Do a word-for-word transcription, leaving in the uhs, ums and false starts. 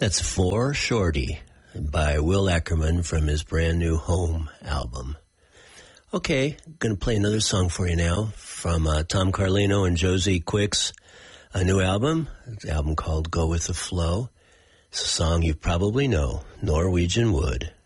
That's For Shorty by Will Ackerman from his brand new Home album. Okay, going to play another song for you now from uh, Tom Carlino and Josie Quick's a new album, an album called Go With The Flow. It's a song you probably know, Norwegian Wood.